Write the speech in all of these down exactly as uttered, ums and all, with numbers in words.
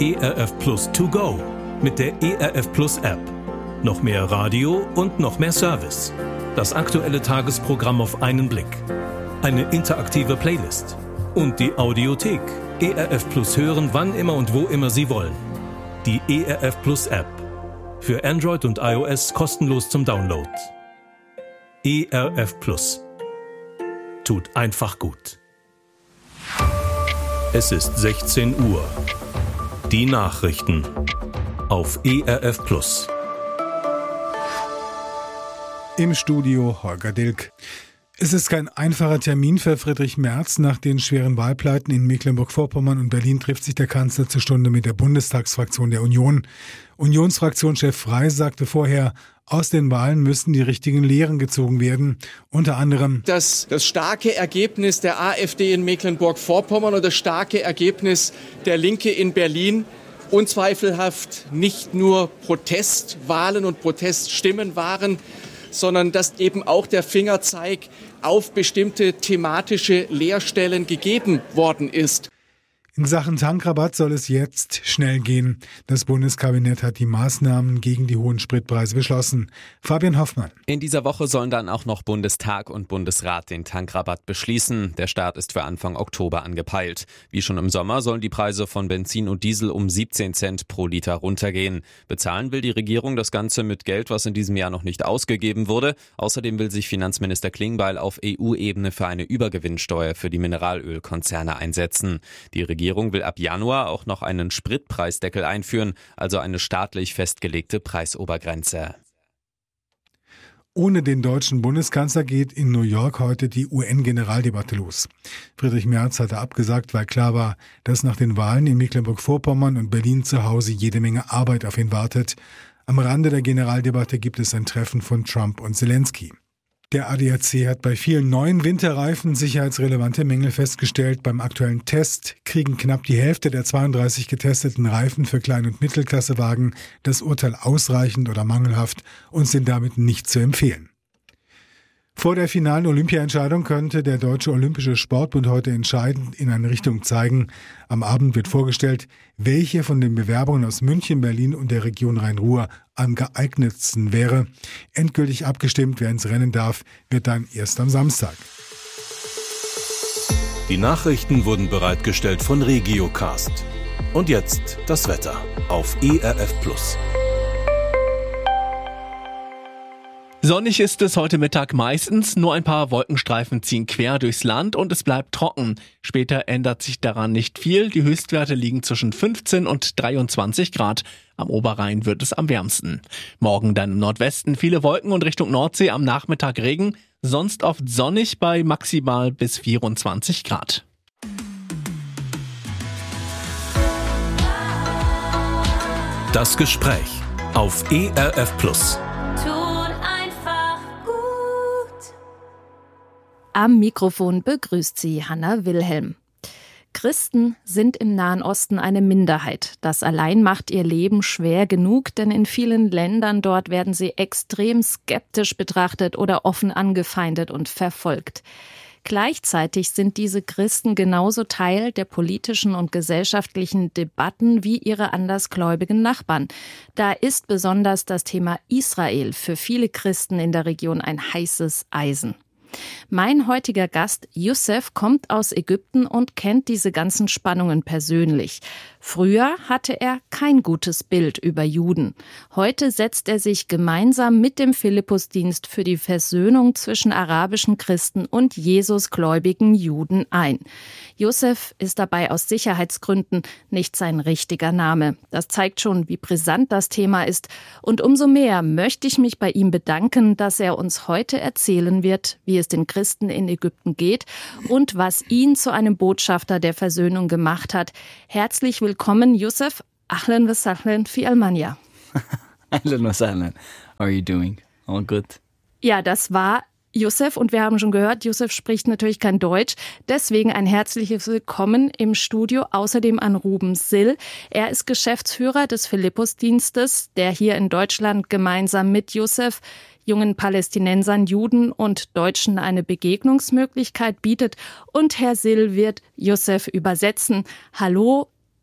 E R F Plus To Go mit der E R F Plus App. Noch mehr Radio und noch mehr Service. Das aktuelle Tagesprogramm auf einen Blick. Eine interaktive Playlist. Und die Audiothek. E R F Plus hören, wann immer und wo immer Sie wollen. Die E R F Plus App. Für Android und iOS kostenlos zum Download. E R F Plus. Tut einfach gut. Es ist sechzehn Uhr. Die Nachrichten auf E R F Plus. Im Studio Holger Dilk. Es ist kein einfacher Termin für Friedrich Merz. Nach den schweren Wahlpleiten in Mecklenburg-Vorpommern und Berlin trifft sich der Kanzler zur Stunde mit der Bundestagsfraktion der Union. Unionsfraktionschef Frey sagte vorher, aus den Wahlen müssen die richtigen Lehren gezogen werden. Unter anderem, dass das starke Ergebnis der AfD in Mecklenburg-Vorpommern und das starke Ergebnis der Linke in Berlin unzweifelhaft nicht nur Protestwahlen und Proteststimmen waren, sondern dass eben auch der Fingerzeig auf bestimmte thematische Leerstellen gegeben worden ist. In Sachen Tankrabatt soll es jetzt schnell gehen. Das Bundeskabinett hat die Maßnahmen gegen die hohen Spritpreise beschlossen. Fabian Hoffmann. In dieser Woche sollen dann auch noch Bundestag und Bundesrat den Tankrabatt beschließen. Der Start ist für Anfang Oktober angepeilt. Wie schon im Sommer sollen die Preise von Benzin und Diesel um siebzehn Cent pro Liter runtergehen. Bezahlen will die Regierung das Ganze mit Geld, was in diesem Jahr noch nicht ausgegeben wurde. Außerdem will sich Finanzminister Klingbeil auf E U-Ebene für eine Übergewinnsteuer für die Mineralölkonzerne einsetzen. Die Regierung Die Regierung will ab Januar auch noch einen Spritpreisdeckel einführen, also eine staatlich festgelegte Preisobergrenze. Ohne den deutschen Bundeskanzler geht in New York heute die U N-Generaldebatte los. Friedrich Merz hatte abgesagt, weil klar war, dass nach den Wahlen in Mecklenburg-Vorpommern und Berlin zu Hause jede Menge Arbeit auf ihn wartet. Am Rande der Generaldebatte gibt es ein Treffen von Trump und Zelensky. Der A D A C hat bei vielen neuen Winterreifen sicherheitsrelevante Mängel festgestellt. Beim aktuellen Test kriegen knapp die Hälfte der zweiunddreißig getesteten Reifen für Klein- und Mittelklassewagen das Urteil ausreichend oder mangelhaft und sind damit nicht zu empfehlen. Vor der finalen Olympiaentscheidung könnte der Deutsche Olympische Sportbund heute entscheidend in eine Richtung zeigen. Am Abend wird vorgestellt, welche von den Bewerbungen aus München, Berlin und der Region Rhein-Ruhr am geeignetsten wäre. Endgültig abgestimmt, wer ins Rennen darf, wird dann erst am Samstag. Die Nachrichten wurden bereitgestellt von Regiocast. Und jetzt das Wetter auf E R F Plus. Sonnig ist es heute Mittag meistens, nur ein paar Wolkenstreifen ziehen quer durchs Land und es bleibt trocken. Später ändert sich daran nicht viel, die Höchstwerte liegen zwischen fünfzehn und dreiundzwanzig Grad. Am Oberrhein wird es am wärmsten. Morgen dann im Nordwesten viele Wolken und Richtung Nordsee am Nachmittag Regen, sonst oft sonnig bei maximal bis vierundzwanzig Grad. Das Gespräch auf E R F Plus. Am Mikrofon begrüßt sie Hanna Wilhelm. Christen sind im Nahen Osten eine Minderheit. Das allein macht ihr Leben schwer genug, denn in vielen Ländern dort werden sie extrem skeptisch betrachtet oder offen angefeindet und verfolgt. Gleichzeitig sind diese Christen genauso Teil der politischen und gesellschaftlichen Debatten wie ihre andersgläubigen Nachbarn. Da ist besonders das Thema Israel für viele Christen in der Region ein heißes Eisen. Mein heutiger Gast, Youssef, kommt aus Ägypten und kennt diese ganzen Spannungen persönlich. Früher hatte er kein gutes Bild über Juden. Heute setzt er sich gemeinsam mit dem Philippusdienst für die Versöhnung zwischen arabischen Christen und Jesusgläubigen Juden ein. Youssef ist dabei aus Sicherheitsgründen nicht sein richtiger Name. Das zeigt schon, wie brisant das Thema ist. Und umso mehr möchte ich mich bei ihm bedanken, dass er uns heute erzählen wird, wie es den Christen in Ägypten geht und was ihn zu einem Botschafter der Versöhnung gemacht hat. Herzlich willkommen, Youssef. Ahlan wa sahlan fi Almania. Ahlan wa sahlan. How are you doing? All good? Ja, das war Youssef und wir haben schon gehört, Youssef spricht natürlich kein Deutsch. Deswegen ein herzliches Willkommen im Studio, außerdem an Ruben Sill. Er ist Geschäftsführer des Philippusdienstes, der hier in Deutschland gemeinsam mit Youssef jungen Palästinensern, Juden und Deutschen eine Begegnungsmöglichkeit bietet. Und Herr Sill wird Youssef übersetzen. Hallo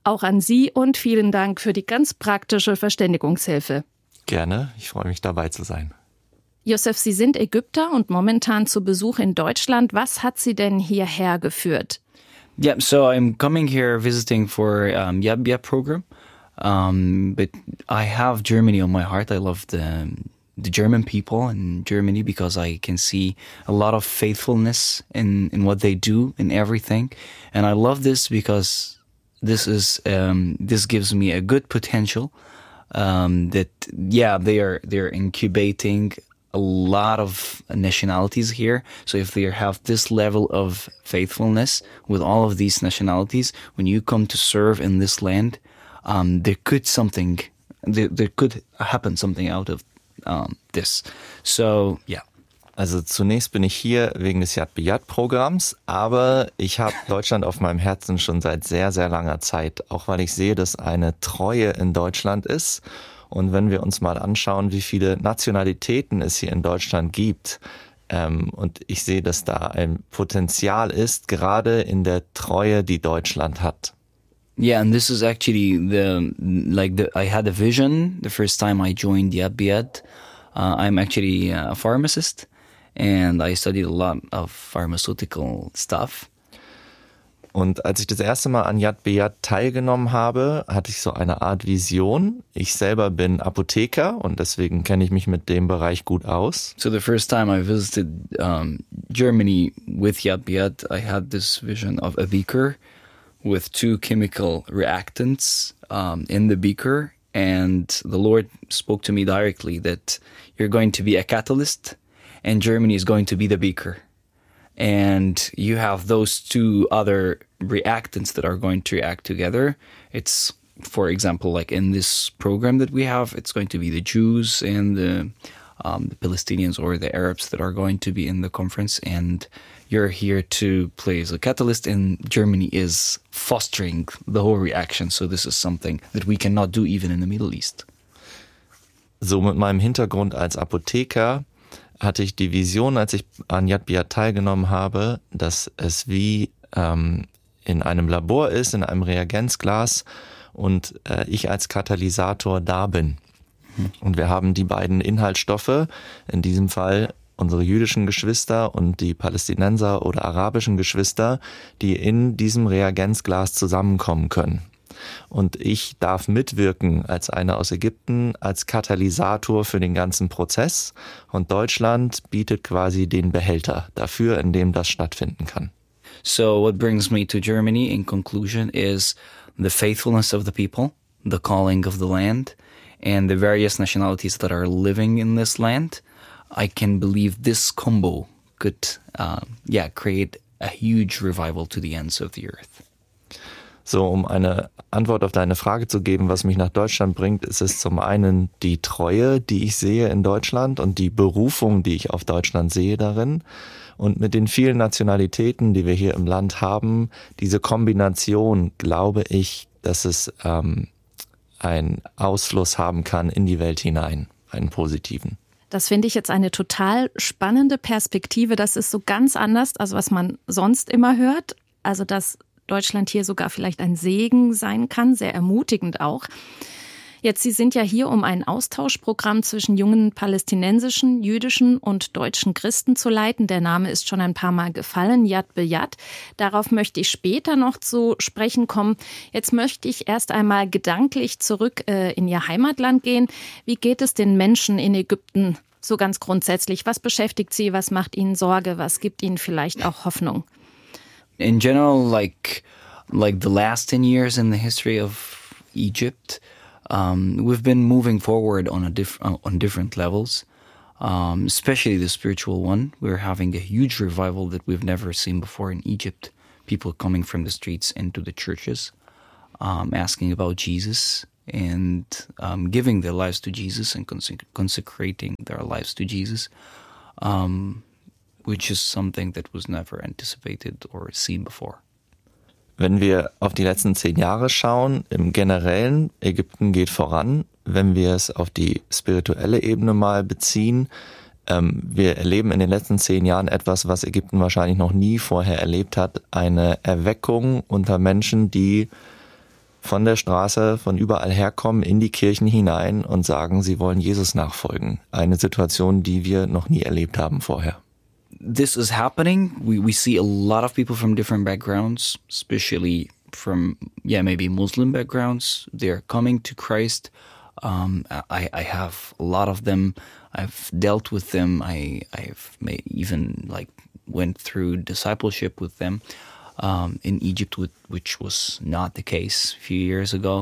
auch an Sie und vielen Dank für die ganz praktische Verständigungshilfe. Gerne, ich freue mich dabei zu sein. Youssef, Sie sind Ägypter und momentan zu Besuch in Deutschland. Was hat Sie denn hierher geführt? Yeah, so I'm coming here visiting for um, Yab Yab program, um, but I have Germany on my heart. I love the the German people in Germany because I can see a lot of faithfulness in, in what they do in everything, and I love this because this is um, this gives me a good potential. Um, that yeah, they are they're incubating a lot of nationalities here. So if they have this level of faithfulness with all of these nationalities, when you come to serve in this land, um, there could something, there, there could happen something out of um, this. So, yeah. Also zunächst bin ich hier wegen des Yad B'Yad Programms, aber ich habe Deutschland auf meinem Herzen schon seit sehr, sehr langer Zeit, auch weil ich sehe, dass eine Treue in Deutschland ist. Und wenn wir uns mal anschauen, wie viele Nationalitäten es hier in Deutschland gibt, ähm, und ich sehe, dass da ein Potenzial ist, gerade in der Treue, die Deutschland hat. Yeah, and this is actually the, like the, I had a vision the first time I joined Yad B'Yad. Uh, I'm actually a pharmacist and I studied a lot of pharmaceutical stuff. Und als ich das erste Mal an Yad B'Yad teilgenommen habe, hatte ich so eine Art Vision. Ich selber bin Apotheker und deswegen kenne ich mich mit dem Bereich gut aus. So the first time I visited um, Germany with Yad B'Yad, I had this vision of a beaker with two chemical reactants um, in the beaker. And the Lord spoke to me directly that you're going to be a catalyst and Germany is going to be the beaker. And you have those two other reactants that are going to react together. It's, for example, like in this program that we have, it's going to be the Jews and the, um, the Palestinians or the Arabs that are going to be in the conference. And you're here to play as a catalyst, and Germany is fostering the whole reaction. So this is something that we cannot do even in the Middle East. So mit meinem Hintergrund als Apotheker hatte ich die Vision, als ich an Yad B'Yad teilgenommen habe, dass es wie ähm, in einem Labor ist, in einem Reagenzglas und äh, ich als Katalysator da bin. Mhm. Und wir haben die beiden Inhaltsstoffe, in diesem Fall unsere jüdischen Geschwister und die Palästinenser oder arabischen Geschwister, die in diesem Reagenzglas zusammenkommen können. Und ich darf mitwirken als einer aus Ägypten, als Katalysator für den ganzen Prozess. Und Deutschland bietet quasi den Behälter dafür, in dem das stattfinden kann. So what brings me to Germany in conclusion is the faithfulness of the people, the calling of the land, and the various nationalities that are living in this land. I can believe this combo could uh, yeah, create a huge revival to the ends of the earth. So, um eine Antwort auf deine Frage zu geben, was mich nach Deutschland bringt, ist es zum einen die Treue, die ich sehe in Deutschland und die Berufung, die ich auf Deutschland sehe darin. Und mit den vielen Nationalitäten, die wir hier im Land haben, diese Kombination, glaube ich, dass es ähm, einen Ausfluss haben kann in die Welt hinein, einen positiven. Das finde ich jetzt eine total spannende Perspektive. Das ist so ganz anders, als was man sonst immer hört. Also, dass Deutschland hier sogar vielleicht ein Segen sein kann, sehr ermutigend auch. Jetzt, Sie sind ja hier, um ein Austauschprogramm zwischen jungen palästinensischen, jüdischen und deutschen Christen zu leiten. Der Name ist schon ein paar Mal gefallen, Yad B'Yad. Darauf möchte ich später noch zu sprechen kommen. Jetzt möchte ich erst einmal gedanklich zurück äh, in Ihr Heimatland gehen. Wie geht es den Menschen in Ägypten so ganz grundsätzlich? Was beschäftigt Sie? Was macht Ihnen Sorge? Was gibt Ihnen vielleicht auch Hoffnung? In general, like like the last ten years in the history of Egypt, um, we've been moving forward on a diff- on different levels, um, especially the spiritual one. We're having a huge revival that we've never seen before in Egypt. People coming from the streets into the churches, um, asking about Jesus and um, giving their lives to Jesus and consec- consecrating their lives to Jesus. Um, which is something that was never anticipated or seen before. Wenn wir auf die letzten zehn Jahre schauen, im Generellen, Ägypten geht voran. Wenn wir es auf die spirituelle Ebene mal beziehen, ähm, wir erleben in den letzten zehn Jahren etwas, was Ägypten wahrscheinlich noch nie vorher erlebt hat, eine Erweckung unter Menschen, die von der Straße, von überall herkommen, in die Kirchen hinein und sagen, sie wollen Jesus nachfolgen. Eine Situation, die wir noch nie erlebt haben vorher. This is happening. We we see a lot of people from different backgrounds, especially from, yeah, maybe Muslim backgrounds. They're coming to Christ. Um, I, I have a lot of them. I've dealt with them. I, I've made, even like went through discipleship with them um, in Egypt, with, which was not the case a few years ago.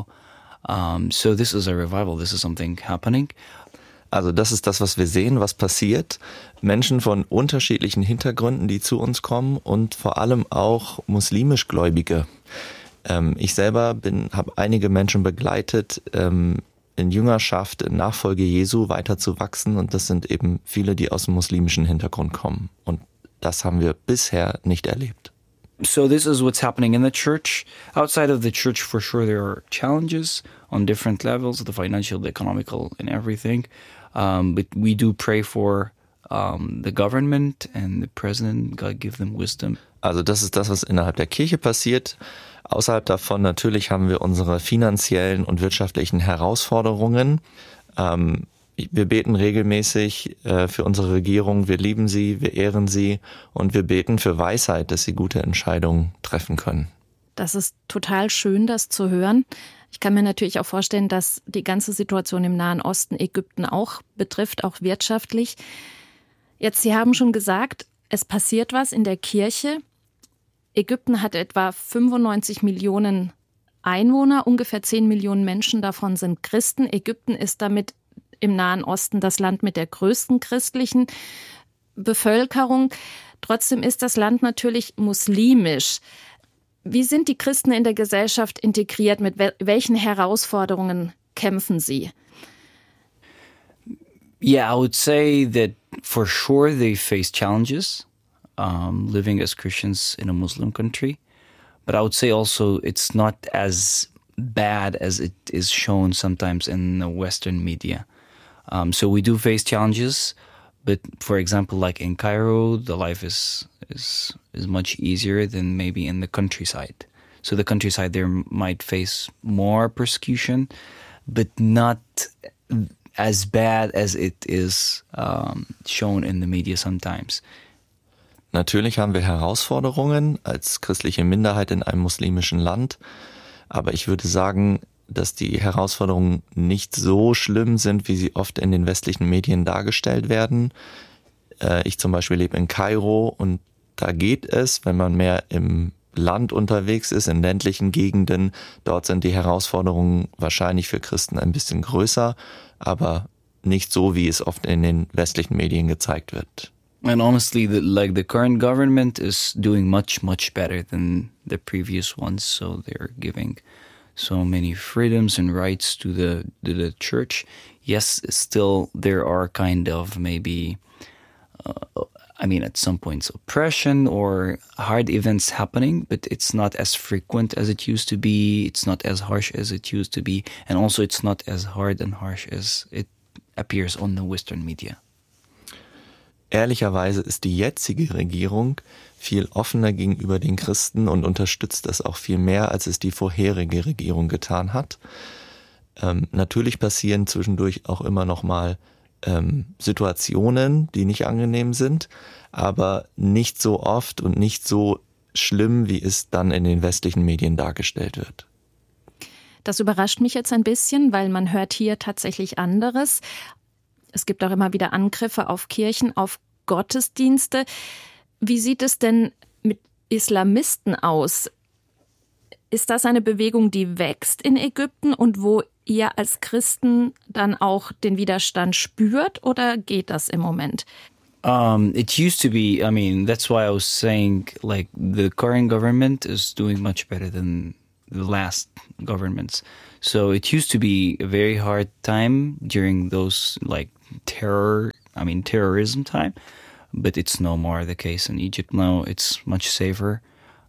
Um, so this is a revival. This is something happening. Also das ist das, was wir sehen, was passiert. Menschen von unterschiedlichen Hintergründen, die zu uns kommen und vor allem auch muslimisch Gläubige. Ähm, ich selber bin, habe einige Menschen begleitet, ähm, in Jüngerschaft, in Nachfolge Jesu weiter zu wachsen und das sind eben viele, die aus dem muslimischen Hintergrund kommen und das haben wir bisher nicht erlebt. So this is what's happening in the church. Outside of the church, for sure, there are challenges on different levels, the financial, the economical, and everything. Um, but we do pray for um, the government and the president. God give them wisdom. Also das ist das, was innerhalb der Kirche passiert. Außerhalb davon natürlich haben wir unsere finanziellen und wirtschaftlichen Herausforderungen. Ähm, wir beten regelmäßig äh, für unsere Regierung. Wir lieben sie, wir ehren sie und wir beten für Weisheit, dass sie gute Entscheidungen treffen können. Das ist total schön, das zu hören. Ich kann mir natürlich auch vorstellen, dass die ganze Situation im Nahen Osten Ägypten auch betrifft, auch wirtschaftlich. Jetzt, Sie haben schon gesagt, es passiert was in der Kirche. Ägypten hat etwa fünfundneunzig Millionen Einwohner, ungefähr zehn Millionen Menschen davon sind Christen. Ägypten ist damit im Nahen Osten das Land mit der größten christlichen Bevölkerung. Trotzdem ist das Land natürlich muslimisch. Wie sind die Christen in der Gesellschaft integriert? Mit welchen Herausforderungen kämpfen sie? Yeah, I would say that for sure they face challenges um, living as Christians in a Muslim country. But I would say also it's not as bad as it is shown sometimes in the Western media. Um, so we do face challenges, but for example, like in Cairo, the life is is is much easier than maybe in the countryside. So the countryside there might face more persecution, but not as bad as it is um, shown in the media sometimes. Natürlich haben wir Herausforderungen als christliche Minderheit in einem muslimischen Land, aber ich würde sagen, dass die Herausforderungen nicht so schlimm sind, wie sie oft in den westlichen Medien dargestellt werden. Ich zum Beispiel lebe in Kairo und da geht es, wenn man mehr im Land unterwegs ist, in ländlichen Gegenden. Dort sind die Herausforderungen wahrscheinlich für Christen ein bisschen größer, aber nicht so, wie es oft in den westlichen Medien gezeigt wird. And honestly, the, like the current government is doing much, much better than the previous ones. So they're giving so many freedoms and rights to the to the church. Yes, still there are kind of maybe, uh, I mean, at some points oppression or hard events happening, but it's not as frequent as it used to be. It's not as harsh as it used to be. And also it's not as hard and harsh as it appears on the Western media. Ehrlicherweise ist die jetzige Regierung viel offener gegenüber den Christen und unterstützt das auch viel mehr, als es die vorherige Regierung getan hat. Ähm, natürlich passieren zwischendurch auch immer noch mal ähm, Situationen, die nicht angenehm sind, aber nicht so oft und nicht so schlimm, wie es dann in den westlichen Medien dargestellt wird. Das überrascht mich jetzt ein bisschen, weil man hört hier tatsächlich anderes. Es gibt auch immer wieder Angriffe auf Kirchen, auf Gottesdienste. Wie sieht es denn mit Islamisten aus? Ist das eine Bewegung, die wächst in Ägypten und wo ihr als Christen dann auch den Widerstand spürt oder geht das im Moment? Um, it used to be, I mean, that's why I was saying, like, the current government is doing much better than the last governments. So it used to be a very hard time during those, like, terror, I mean, terrorism time, but it's no more the case in Egypt now. It's much safer,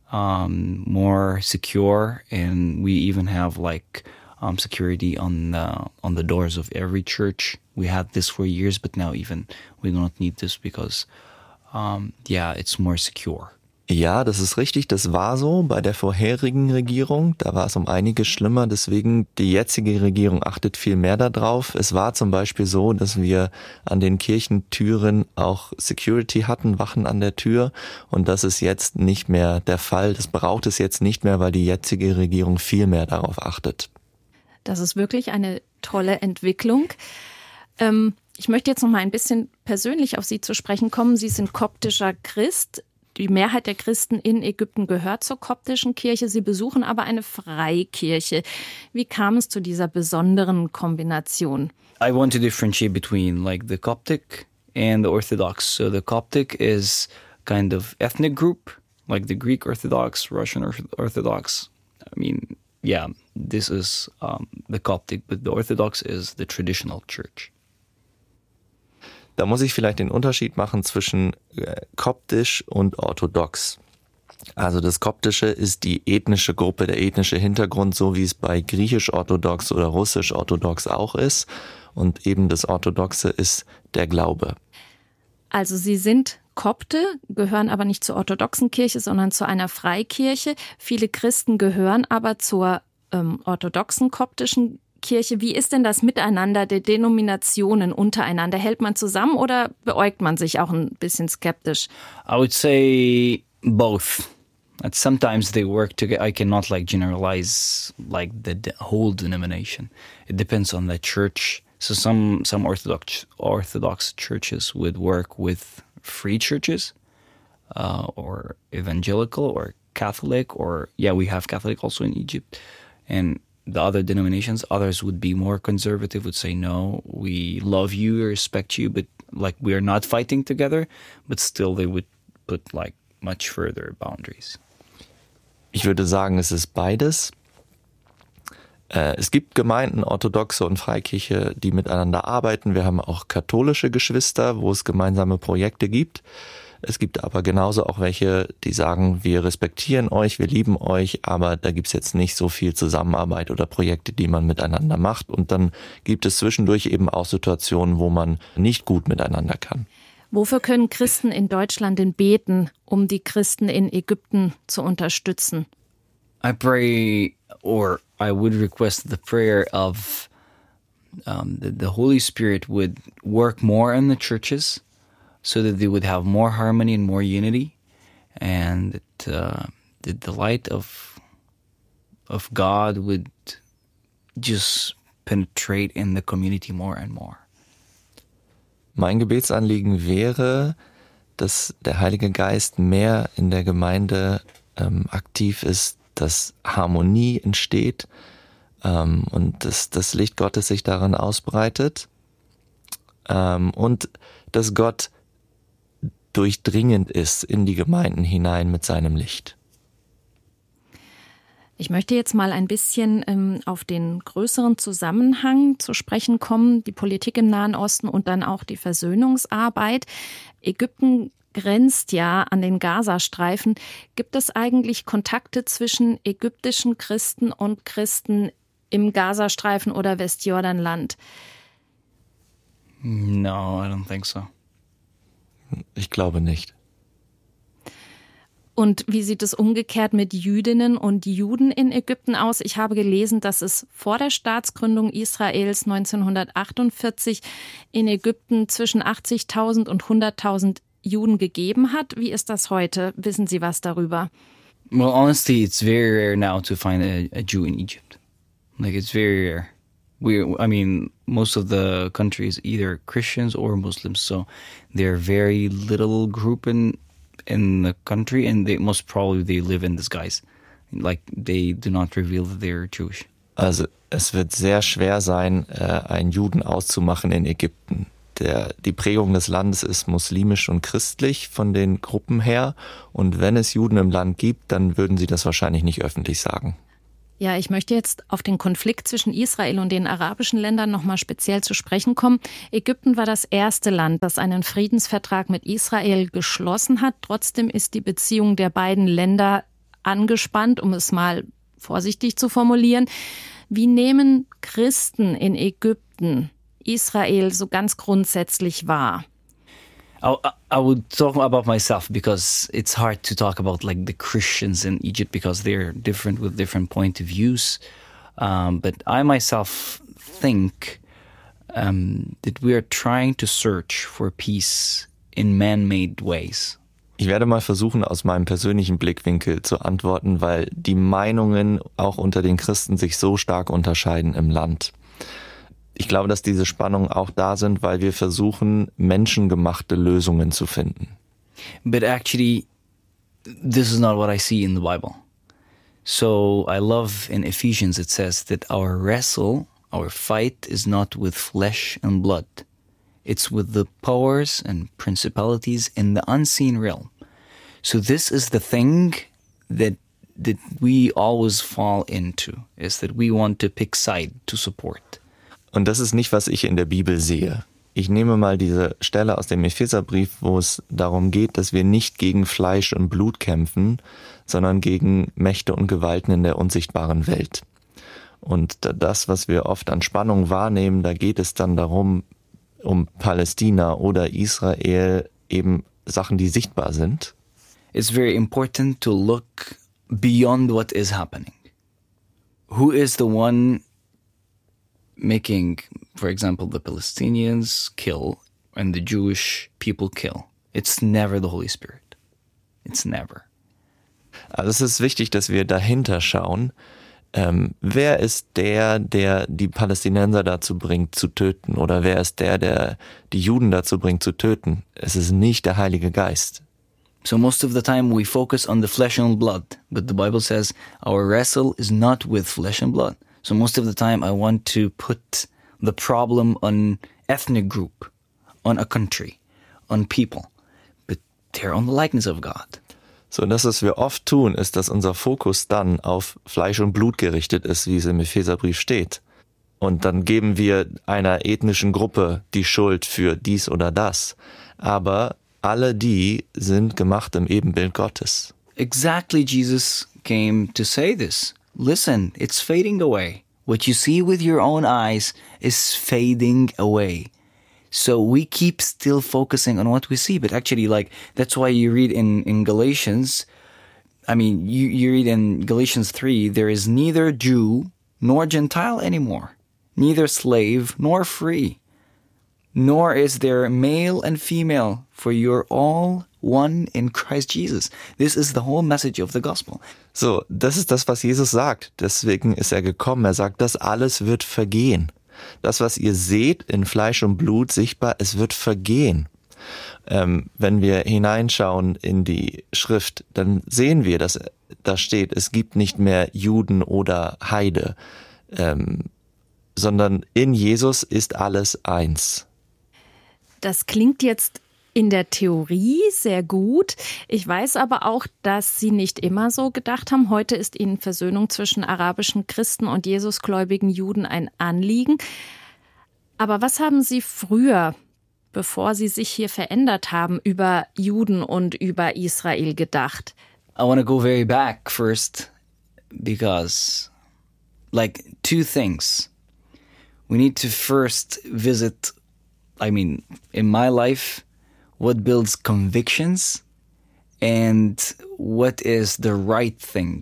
um, more secure, and we even have, like, um, security on the, on the doors of every church. We had this for years, but now even we do not need this because, um, yeah, it's more secure. Ja, das ist richtig. Das war so bei der vorherigen Regierung. Da war es um einiges schlimmer. Deswegen, die jetzige Regierung achtet viel mehr darauf. Es war zum Beispiel so, dass wir an den Kirchentüren auch Security hatten, Wachen an der Tür. Und das ist jetzt nicht mehr der Fall. Das braucht es jetzt nicht mehr, weil die jetzige Regierung viel mehr darauf achtet. Das ist wirklich eine tolle Entwicklung. Ähm, ich möchte jetzt noch mal ein bisschen persönlich auf Sie zu sprechen kommen. Sie sind koptischer Christ. Die Mehrheit der Christen in Ägypten gehört zur koptischen Kirche. Sie besuchen aber eine Freikirche. Wie kam es zu dieser besonderen Kombination? I want to differentiate between like the Coptic and the Orthodox. So the Coptic is kind of ethnic group, like the Greek Orthodox, Russian Orthodox. I mean, yeah, this is um, the Coptic, but the Orthodox is the traditional church. Da muss ich vielleicht den Unterschied machen zwischen äh, koptisch und orthodox. Also das Koptische ist die ethnische Gruppe, der ethnische Hintergrund, so wie es bei griechisch-orthodox oder russisch-orthodox auch ist. Und eben das Orthodoxe ist der Glaube. Also Sie sind Kopte, gehören aber nicht zur orthodoxen Kirche, sondern zu einer Freikirche. Viele Christen gehören aber zur ähm, orthodoxen koptischen Kirche. Wie ist denn das Miteinander der Denominationen untereinander? Hält man zusammen oder beäugt man sich auch ein bisschen skeptisch? I would say both. And sometimes they work together. I cannot like generalize like the, the whole denomination. It depends on the church. So some some Orthodox Orthodox churches would work with free churches, uh, or evangelical, or Catholic, or yeah, we have Catholic also in Egypt, and the other denominations, others would be more conservative, would say, no, we love you, respect you, but like we are not fighting together, but still they would put like much further boundaries. Ich würde sagen, es ist beides. Äh, es gibt Gemeinden, Orthodoxe und Freikirche, die miteinander arbeiten. Wir haben auch katholische Geschwister, wo es gemeinsame Projekte gibt. Es gibt aber genauso auch welche, die sagen, wir respektieren euch, wir lieben euch, aber da gibt's jetzt nicht so viel Zusammenarbeit oder Projekte, die man miteinander macht. Und dann gibt es zwischendurch eben auch Situationen, wo man nicht gut miteinander kann. Wofür können Christen in Deutschland denn beten, um die Christen in Ägypten zu unterstützen? I pray, or I would request the prayer of um, that the Holy Spirit would work more in the churches, so that they would have more harmony and more unity, and that uh, the, the light of of God would just penetrate in the community more and more. Mein Gebetsanliegen wäre, dass der Heilige Geist mehr in der Gemeinde ähm, aktiv ist, dass Harmonie entsteht ähm, und dass das Licht Gottes sich darin ausbreitet ähm, und dass Gott durchdringend ist in die Gemeinden hinein mit seinem Licht. Ich möchte jetzt mal ein bisschen ähm, auf den größeren Zusammenhang zu sprechen kommen, die Politik im Nahen Osten und dann auch die Versöhnungsarbeit. Ägypten grenzt ja an den Gazastreifen. Gibt es eigentlich Kontakte zwischen ägyptischen Christen und Christen im Gazastreifen oder Westjordanland? No, I don't think so. Ich glaube nicht. Und wie sieht es umgekehrt mit Jüdinnen und Juden in Ägypten aus? Ich habe gelesen, dass es vor der Staatsgründung Israels neunzehnhundertachtundvierzig in Ägypten zwischen achtzigtausend und hunderttausend Juden gegeben hat. Wie ist das heute? Wissen Sie was darüber? Well, honestly, it's very rare now to find a, a Jew in Egypt. Like, it's very rare. We, I mean, most of the country is either Christians or Muslims, so they're a very little group in in the country, and they most probably they live in disguise. Like, they do not reveal that they're Jewish. Also es wird sehr schwer sein, einen Juden auszumachen in Ägypten. Der, die Prägung des Landes ist muslimisch und christlich von den Gruppen her, und wenn es Juden im Land gibt, dann würden sie das wahrscheinlich nicht öffentlich sagen. Ja, ich möchte jetzt auf den Konflikt zwischen Israel und den arabischen Ländern nochmal speziell zu sprechen kommen. Ägypten war das erste Land, das einen Friedensvertrag mit Israel geschlossen hat. Trotzdem ist die Beziehung der beiden Länder angespannt, um es mal vorsichtig zu formulieren. Wie nehmen Christen in Ägypten Israel so ganz grundsätzlich wahr? I, I would talk about myself because it's hard to talk about like the Christians in Egypt because they're different with different point of views. Um, but I myself think um, that we are trying to search for peace in man-made ways. Ich werde mal versuchen, aus meinem persönlichen Blickwinkel zu antworten, weil die Meinungen auch unter den Christen sich so stark unterscheiden im Land. Ich glaube, dass diese Spannungen auch da sind, weil wir versuchen, menschengemachte Lösungen zu finden. But actually, this is not what I see in the Bible. So I love in Ephesians it says that our wrestle, our fight is not with flesh and blood. It's with the powers and principalities in the unseen realm. So this is the thing that that we always fall into, is that we want to pick side to support. Und das ist nicht, was ich in der Bibel sehe. Ich nehme mal diese Stelle aus dem Epheserbrief, wo es darum geht, dass wir nicht gegen Fleisch und Blut kämpfen, sondern gegen Mächte und Gewalten in der unsichtbaren Welt. Und das, was wir oft an Spannung wahrnehmen, da geht es dann darum, um Palästina oder Israel, eben Sachen, die sichtbar sind. It's very important to look beyond what is happening. Who is the one making, for example, the Palestinians kill and the Jewish people kill? It's never the Holy Spirit. It's never. Also es ist wichtig, dass wir dahinter schauen. Ähm, wer ist der, der die Palästinenser dazu bringt, zu töten? Oder wer ist der, der die Juden dazu bringt, zu töten? Es ist nicht der Heilige Geist. So most of the time we focus on the flesh and blood, but the Bible says our wrestle is not with flesh and blood. So most of the time I want to put the problem on ethnic group, on a country, on people, but they're on the likeness of God. So, das, was wir oft tun, ist, dass unser Fokus dann auf Fleisch und Blut gerichtet ist, wie es im Epheserbrief steht. Und dann geben wir einer ethnischen Gruppe die Schuld für dies oder das. Aber alle die sind gemacht im Ebenbild Gottes. Exactly, Jesus came to say this. Listen, it's fading away. What you see with your own eyes is fading away. So we keep still focusing on what we see, but actually, like, that's why you read in, in Galatians, I mean, you, you read in Galatians three, there is neither Jew nor Gentile anymore, neither slave nor free, nor is there male and female, for you're all one in Christ Jesus. This is the whole message of the gospel. So, das ist das, was Jesus sagt. Deswegen ist er gekommen. Er sagt, das alles wird vergehen. Das, was ihr seht in Fleisch und Blut sichtbar, es wird vergehen. Ähm, wenn wir hineinschauen in die Schrift, dann sehen wir, dass da steht, es gibt nicht mehr Juden oder Heide, ähm, sondern in Jesus ist alles eins. Das klingt jetzt in der Theorie sehr gut. Ich weiß aber auch, dass Sie nicht immer so gedacht haben. Heute ist Ihnen Versöhnung zwischen arabischen Christen und Jesusgläubigen Juden ein Anliegen. Aber was haben Sie früher, bevor Sie sich hier verändert haben, über Juden und über Israel gedacht? I want to go very back first because, like, two things. We need to first visit, I mean, in my life, what builds convictions and what is the right thing.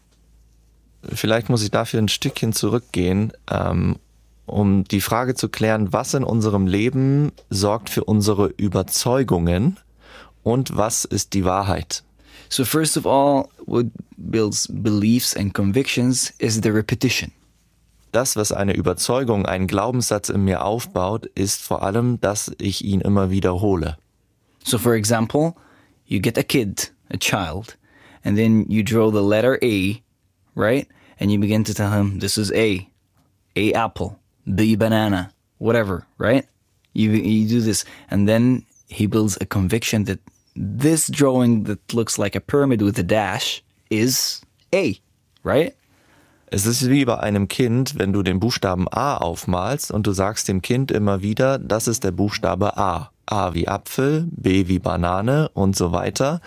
Vielleicht muss ich dafür ein Stückchen zurückgehen, ähm, um die Frage zu klären, was in unserem Leben sorgt für unsere Überzeugungen und was ist die Wahrheit. So first of all, what builds beliefs and convictions is the repetition. Das, was eine Überzeugung, einen Glaubenssatz in mir aufbaut, ist vor allem, dass ich ihn immer wiederhole. So for example, you get a kid, a child, and then you draw the letter A, right? And you begin to tell him, this is A, A apple, B banana, whatever, right? You you do this, and then he builds a conviction that this drawing that looks like a pyramid with a dash is A, right? Es ist wie bei einem Kind, wenn du den Buchstaben A aufmalst und du sagst dem Kind immer wieder, das ist der Buchstabe A. A wie Apfel, B wie Banane und so weiter.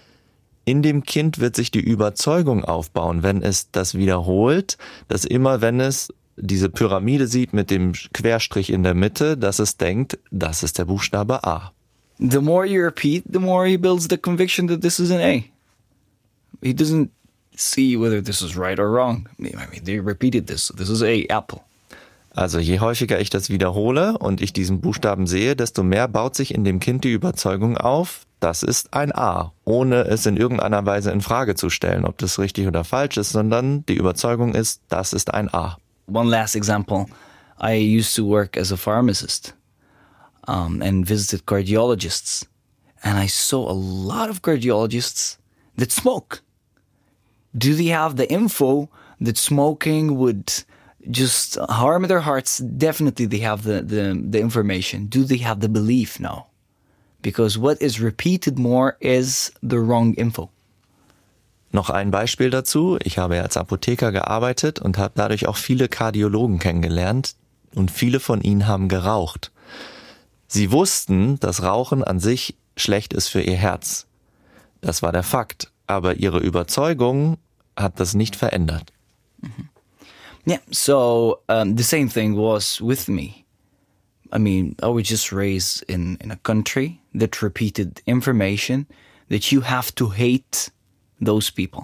In dem Kind wird sich die Überzeugung aufbauen, wenn es das wiederholt, dass immer, wenn es diese Pyramide sieht mit dem Querstrich in der Mitte, dass es denkt, das ist der Buchstabe A. the more you repeat, the more he builds the conviction that this is an A. He doesn't see whether this is right or wrong. I mean, they repeated this. This is A, apple. Also je häufiger ich das wiederhole und ich diesen Buchstaben sehe, desto mehr baut sich in dem Kind die Überzeugung auf, das ist ein A, ohne es in irgendeiner Weise in Frage zu stellen, ob das richtig oder falsch ist, sondern die Überzeugung ist, das ist ein A. One last example. I used to work as a pharmacist um, and visited cardiologists. And I saw a lot of cardiologists that smoke. Do they have the info that smoking would just harm their hearts? Definitely they have the, the, the information. Do they have the belief? No. Because what is repeated more is the wrong info. Noch ein Beispiel dazu. Ich habe als Apotheker gearbeitet und habe dadurch auch viele Kardiologen kennengelernt und viele von ihnen haben geraucht. Sie wussten, dass Rauchen an sich schlecht ist für ihr Herz. Das war der Fakt, aber ihre Überzeugung hat das nicht verändert. Mm-hmm. Yeah, so um, the same thing was with me. I mean, I was just raised in, in a country that repeated information that you have to hate those people.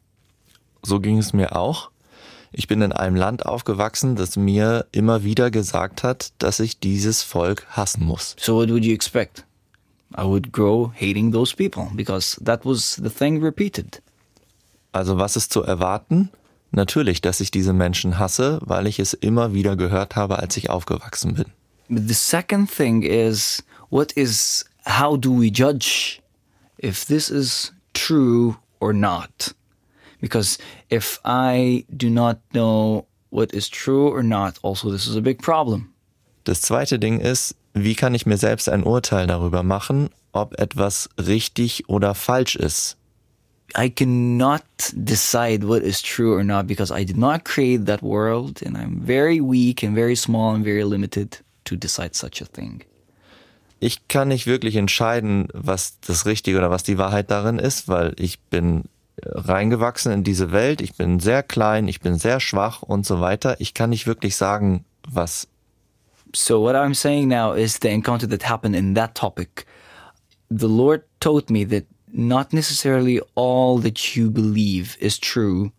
So ging es mir auch. Ich bin in einem Land aufgewachsen, das mir immer wieder gesagt hat, dass ich dieses Volk hassen muss. So what would you expect? I would grow hating those people because that was the thing repeated. Also was ist zu erwarten? Natürlich, dass ich diese Menschen hasse, weil ich es immer wieder gehört habe, als ich aufgewachsen bin. But the second thing is, what is, how do we judge if this is true or not? Because if I do not know what is true or not, also this is a big problem. Das zweite Ding ist, wie kann ich mir selbst ein Urteil darüber machen, ob etwas richtig oder falsch ist? I cannot decide what is true or not because I did not create that world and I'm very weak and very small and very limited to decide such a thing. Ich kann nicht wirklich entscheiden, was das Richtige oder was die Wahrheit darin ist, weil ich bin reingewachsen in diese Welt, ich bin sehr klein, ich bin sehr schwach und so weiter. Ich kann nicht wirklich sagen, was. So what I'm saying now is the encounter that happened in that topic. The Lord told me that not necessarily all that you believe is true.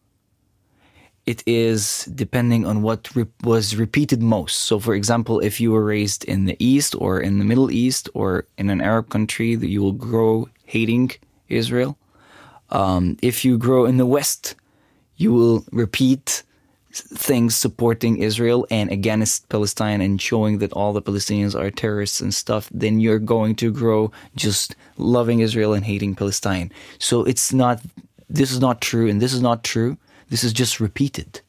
It is depending on what re- was repeated most. So for example, if you were raised in the East or in the Middle East or in an Arab country, that you will grow hating Israel. Um, if you grow in the West, you will repeat things supporting Israel and against Palestine and showing that all the Palestinians are terrorists and stuff, then you're going to grow just loving Israel and hating Palestine. So it's not, this is not true and this is not true. This is just repeated.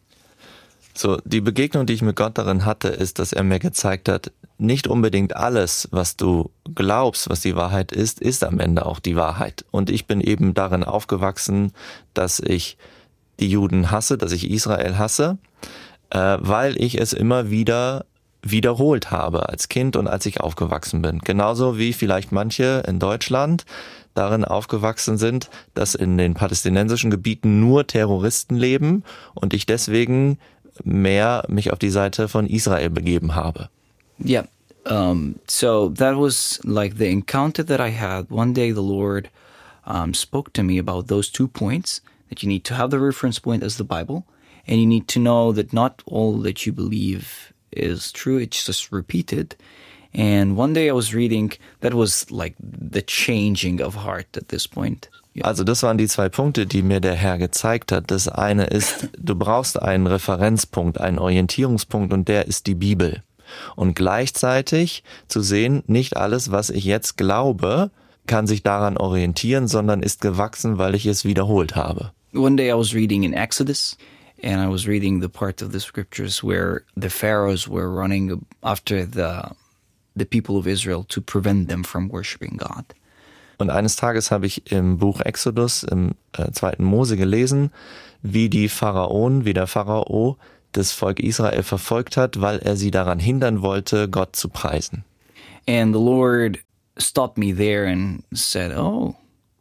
So, die Begegnung, die ich mit Gott darin hatte, ist, dass er mir gezeigt hat, nicht unbedingt alles, was du glaubst, was die Wahrheit ist, ist am Ende auch die Wahrheit. Und ich bin eben darin aufgewachsen, dass ich die Juden hasse, dass ich Israel hasse, äh, weil ich es immer wieder wiederholt habe als Kind und als ich aufgewachsen bin. Genauso wie vielleicht manche in Deutschland darin aufgewachsen sind, dass in den palästinensischen Gebieten nur Terroristen leben und ich deswegen mehr mich auf die Seite von Israel begeben habe. Yeah, um, so that was like the encounter that I had. One day the Lord um, spoke to me about those two points, that you need to have the reference point as the Bible, and you need to know that not all that you believe is true, it's just repeated. And one day I was reading, that was like the changing of heart at this point. Yeah. Also das waren die zwei Punkte, die mir der Herr gezeigt hat. Das eine ist, du brauchst einen Referenzpunkt, einen Orientierungspunkt und der ist die Bibel. Und gleichzeitig zu sehen, nicht alles, was ich jetzt glaube, kann sich daran orientieren, sondern ist gewachsen, weil ich es wiederholt habe. One day I was reading in Exodus and I was reading the part of the scriptures where the pharaohs were running after the the people of Israel to prevent them from worshiping God. Und eines Tages habe ich im Buch Exodus, im äh, zweiten Mose gelesen, wie die Pharaonen, wie der Pharao das Volk Israel verfolgt hat, weil er sie daran hindern wollte, Gott zu preisen. And the Lord stopped me there and said, oh,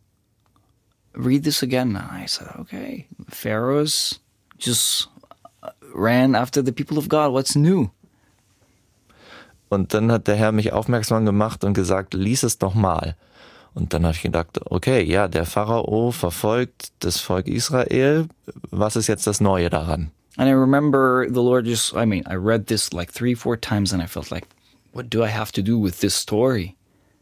read this again. And I said, okay, pharaohs just ran after the people of God. What's new? Und dann hat der Herr mich aufmerksam gemacht und gesagt, lies es doch mal. Und dann habe ich gedacht, okay, ja, der Pharao verfolgt das Volk Israel. Was ist jetzt das Neue daran? And I remember the Lord just, I mean, I read this like three, four times and I felt like, what do I have to do with this story?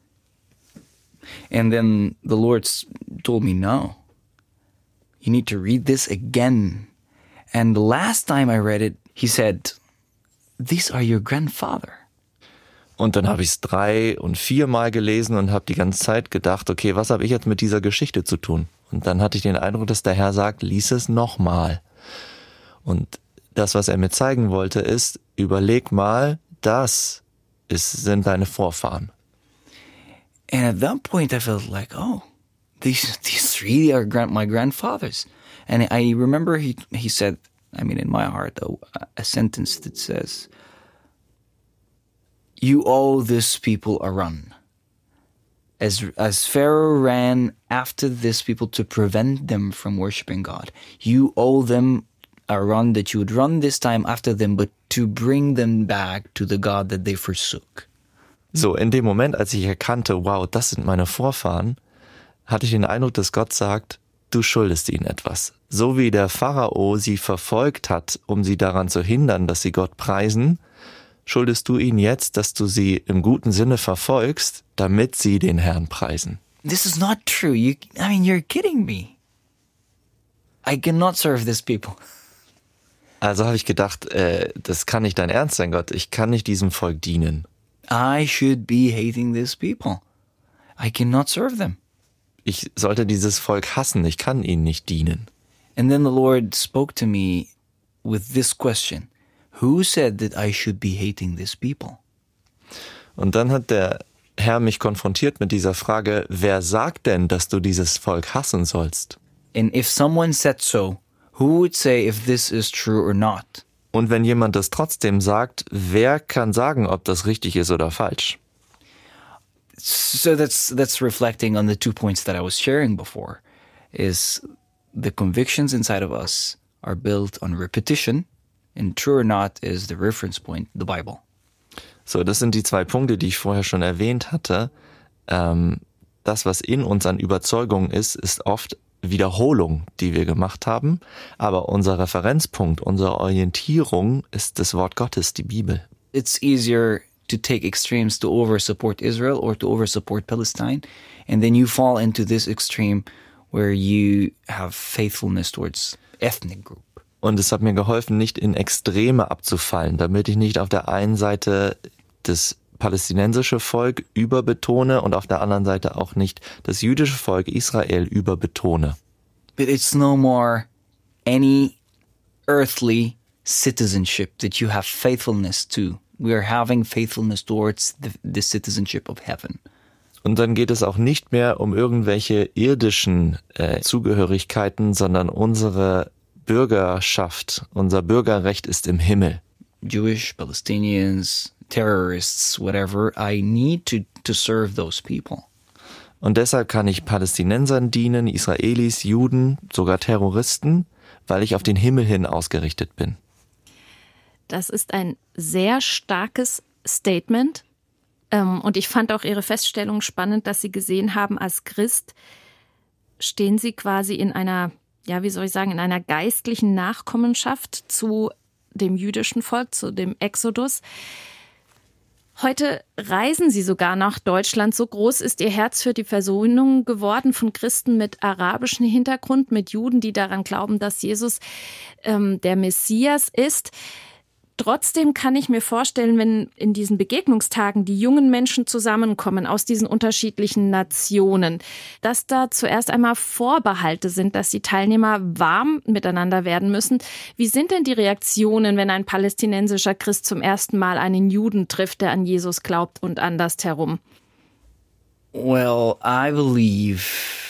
And then the Lord told me, no, you need to read this again. And the last time I read it, he said, these are your grandfather. Und dann habe ich es drei- und viermal gelesen und habe die ganze Zeit gedacht, okay, was habe ich jetzt mit dieser Geschichte zu tun? Und dann hatte ich den Eindruck, dass der Herr sagt, lies es nochmal. Und das, was er mir zeigen wollte, ist, überleg mal, das ist, sind deine Vorfahren. And at that point I felt like, oh, these these really are grand, my grandfathers. And I remember he he said, I mean, in my heart, a, a sentence that says, you owe this people a run. As, as Pharaoh ran after this people to prevent them from worshiping God, you owe them a run that you would run this time after them, but to bring them back to the God that they forsook. So, in dem Moment, als ich erkannte, wow, das sind meine Vorfahren, hatte ich den Eindruck, dass Gott sagt, du schuldest ihnen etwas. So wie der Pharao sie verfolgt hat, um sie daran zu hindern, dass sie Gott preisen, schuldest du ihnen jetzt, dass du sie im guten Sinne verfolgst, damit sie den Herrn preisen. This is not true. You, I mean, you're kidding me. I cannot serve these people. Also habe ich gedacht, äh, das kann nicht dein Ernst sein, Gott. Ich kann nicht diesem Volk dienen. I should be hating these people. I cannot serve them. Ich sollte dieses Volk hassen. Ich kann ihnen nicht dienen. And then the Lord spoke to me with this question. Who said that I should be hating these people? Und dann hat der Herr mich konfrontiert mit dieser Frage, wer sagt denn, dass du dieses Volk hassen sollst? And if someone said so, who would say if this is true or not? Und wenn jemand das trotzdem sagt, wer kann sagen, ob das richtig ist oder falsch? So that's that's reflecting on the two points that I was sharing before, is the convictions inside of us are built on repetition, and true or not is the reference point, the Bible. So, das sind die zwei Punkte, die ich vorher schon erwähnt hatte. Ähm, das, was in uns an Überzeugung ist, ist oft Wiederholung, die wir gemacht haben. Aber unser Referenzpunkt, unsere Orientierung ist das Wort Gottes, die Bibel. It's easier to take extremes to over-support Israel or to over-support Palestine. And then you fall into this extreme where you have faithfulness towards ethnic group. Und es hat mir geholfen, nicht in Extreme abzufallen, damit ich nicht auf der einen Seite das palästinensische Volk überbetone und auf der anderen Seite auch nicht das jüdische Volk Israel überbetone. But it's no more any earthly citizenship that you have faithfulness to. We are having faithfulness towards the, the citizenship of heaven. Und dann geht es auch nicht mehr um irgendwelche irdischen äh, Zugehörigkeiten, sondern unsere Bürgerschaft, unser Bürgerrecht ist im Himmel. Jewish, Palestinians, terrorists, whatever, I need to, to serve those people. Und deshalb kann ich Palästinensern dienen, Israelis, Juden, sogar Terroristen, weil ich auf den Himmel hin ausgerichtet bin. Das ist ein sehr starkes Statement. Und ich fand auch Ihre Feststellung spannend, dass Sie gesehen haben, als Christ stehen Sie quasi in einer, ja, wie soll ich sagen, in einer geistlichen Nachkommenschaft zu dem jüdischen Volk, zu dem Exodus. Heute reisen Sie sogar nach Deutschland. So groß ist Ihr Herz für die Versöhnung geworden von Christen mit arabischem Hintergrund, mit Juden, die daran glauben, dass Jesus ähm, der Messias ist. Trotzdem kann ich mir vorstellen, wenn in diesen Begegnungstagen die jungen Menschen zusammenkommen aus diesen unterschiedlichen Nationen, dass da zuerst einmal Vorbehalte sind, dass die Teilnehmer warm miteinander werden müssen. Wie sind denn die Reaktionen, wenn ein palästinensischer Christ zum ersten Mal einen Juden trifft, der an Jesus glaubt und andersherum? Well, I believe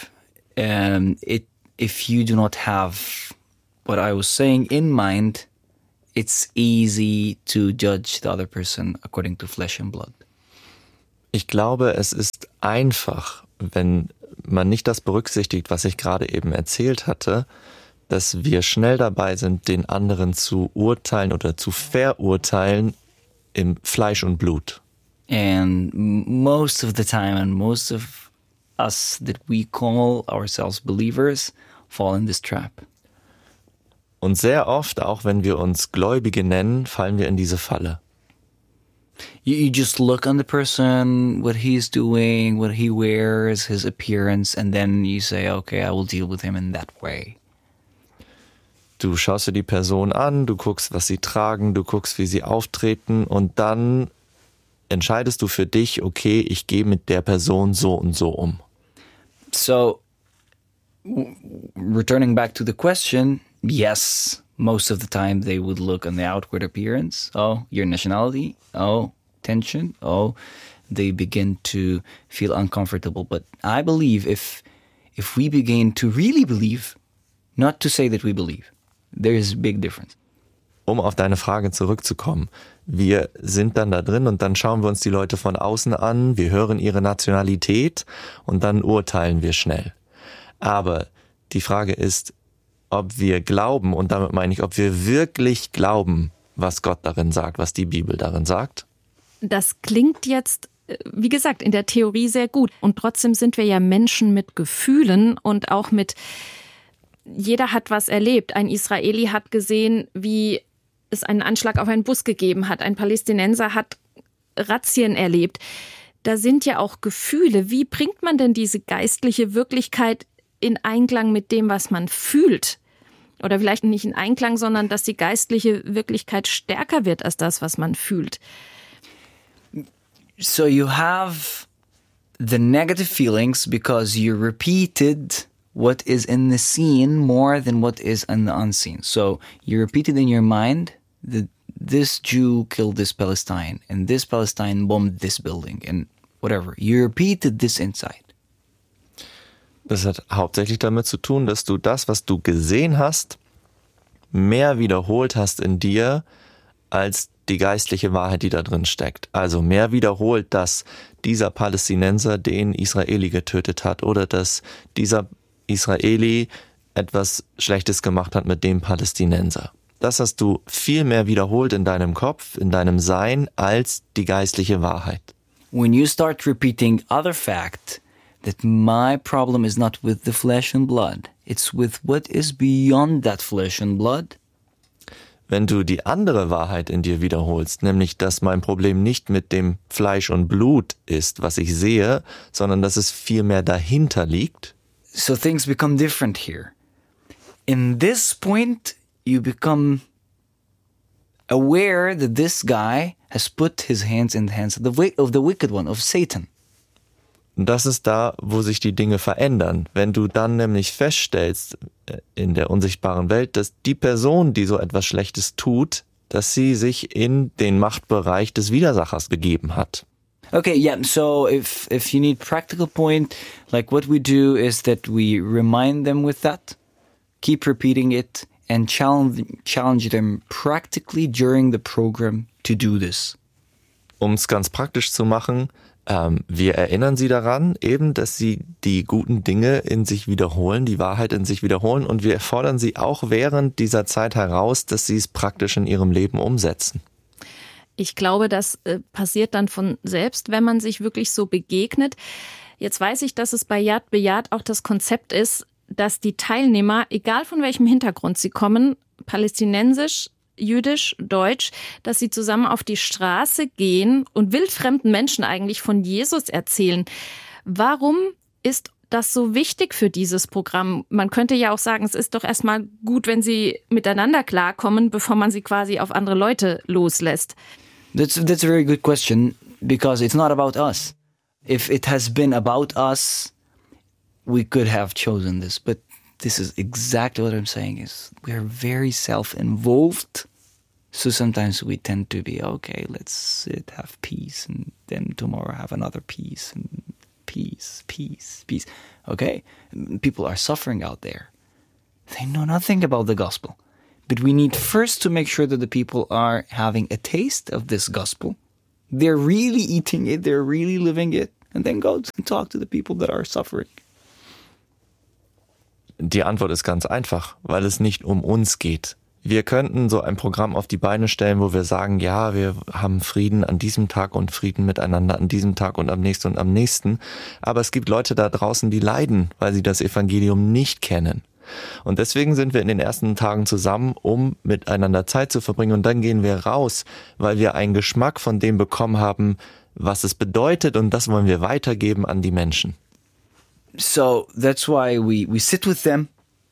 um, it, if you do not have what I was saying in mind, it's easy to judge the other person according to flesh and blood. Ich glaube, es ist einfach, wenn man nicht das berücksichtigt, was ich gerade eben erzählt hatte, dass wir schnell dabei sind, den anderen zu urteilen oder zu verurteilen im Fleisch und Blut. And most of the time, and most of us that we call ourselves believers, fall in this trap. Und sehr oft, auch wenn wir uns Gläubige nennen, fallen wir in diese Falle. You, you just look on the person, what he's doing, what he wears, his appearance, and then you say, okay, I will deal with him in that way. Du schaust dir die Person an, du guckst, was sie tragen, du guckst, wie sie auftreten und dann entscheidest du für dich, okay, ich gehe mit der Person so und so um. So, w- returning back to the question, yes, most of the time they would look on the outward appearance. Oh, your nationality. Oh, tension. Oh, they begin to feel uncomfortable. But I believe if if we begin to really believe, not to say that we believe, there is a big difference. Um auf deine Frage zurückzukommen. Wir sind dann da drin und dann schauen wir uns die Leute von außen an, wir hören ihre Nationalität und dann urteilen wir schnell. Aber die Frage ist, ob wir glauben, und damit meine ich, ob wir wirklich glauben, was Gott darin sagt, was die Bibel darin sagt. Das klingt jetzt, wie gesagt, in der Theorie sehr gut. Und trotzdem sind wir ja Menschen mit Gefühlen und auch mit, jeder hat was erlebt. Ein Israeli hat gesehen, wie es einen Anschlag auf einen Bus gegeben hat. Ein Palästinenser hat Razzien erlebt. Da sind ja auch Gefühle. Wie bringt man denn diese geistliche Wirklichkeit in Einklang mit dem, was man fühlt? Oder vielleicht nicht in Einklang, sondern dass die geistliche Wirklichkeit stärker wird als das, was man fühlt. So you have the negative feelings because you repeated what is in the scene more than what is in the unseen. So you repeated in your mind that this Jew killed this Palestine and this Palestine bombed this building and whatever. You repeated this inside. Das hat hauptsächlich damit zu tun, dass du das, was du gesehen hast, mehr wiederholt hast in dir, als die geistliche Wahrheit, die da drin steckt. Also mehr wiederholt, dass dieser Palästinenser den Israeli getötet hat oder dass dieser Israeli etwas Schlechtes gemacht hat mit dem Palästinenser. Das hast du viel mehr wiederholt in deinem Kopf, in deinem Sein, als die geistliche Wahrheit. When you start repeating other fact, that my problem is not with the flesh and blood, it's with what is beyond that flesh and blood. Wenn du die andere Wahrheit in dir wiederholst, nämlich, dass mein Problem nicht mit dem Fleisch und Blut ist, was ich sehe, sondern dass es viel mehr dahinter liegt. So things become different here. In this point, you become aware that this guy has put his hands in the hands of the, wi- of the wicked one, of Satan. Und das ist da, wo sich die Dinge verändern. Wenn du dann nämlich feststellst in der unsichtbaren Welt, dass die Person, die so etwas Schlechtes tut, dass sie sich in den Machtbereich des Widersachers begeben hat. Okay, yeah, so if if you need practical point, like what we do is that we remind them with that, keep repeating it, and challenge challenge them practically during the program to do this. Um es ganz praktisch zu machen, ähm, wir erinnern sie daran, eben, dass sie die guten Dinge in sich wiederholen, die Wahrheit in sich wiederholen, und wir fordern sie auch während dieser Zeit heraus, dass sie es praktisch in ihrem Leben umsetzen. Ich glaube, das äh, passiert dann von selbst, wenn man sich wirklich so begegnet. Jetzt weiß ich, dass es bei Yad B'Yad auch das Konzept ist, dass die Teilnehmer, egal von welchem Hintergrund sie kommen, palästinensisch, jüdisch, deutsch, dass sie zusammen auf die Straße gehen und wildfremden Menschen eigentlich von Jesus erzählen. Warum ist das so wichtig für dieses Programm? Man könnte ja auch sagen, es ist doch erstmal gut, wenn sie miteinander klarkommen, bevor man sie quasi auf andere Leute loslässt. That's that's a very good question, because it's not about us. If it has been about us, we could have chosen this, but this is exactly what I'm saying is we are very self-involved. So sometimes we tend to be, okay, let's sit, have peace, and then tomorrow have another peace, and peace, peace, peace. Okay? People are suffering out there. They know nothing about the gospel. But we need first to make sure that the people are having a taste of this gospel. They're really eating it, they're really living it, and then go and talk to the people that are suffering. Die Antwort ist ganz einfach, weil es nicht um uns geht. Wir könnten so ein Programm auf die Beine stellen, wo wir sagen, ja, wir haben Frieden an diesem Tag und Frieden miteinander an diesem Tag und am nächsten und am nächsten. Aber es gibt Leute da draußen, die leiden, weil sie das Evangelium nicht kennen. Und deswegen sind wir in den ersten Tagen zusammen, um miteinander Zeit zu verbringen. Und dann gehen wir raus, weil wir einen Geschmack von dem bekommen haben, was es bedeutet. Und das wollen wir weitergeben an die Menschen. So that's why we, we sit with them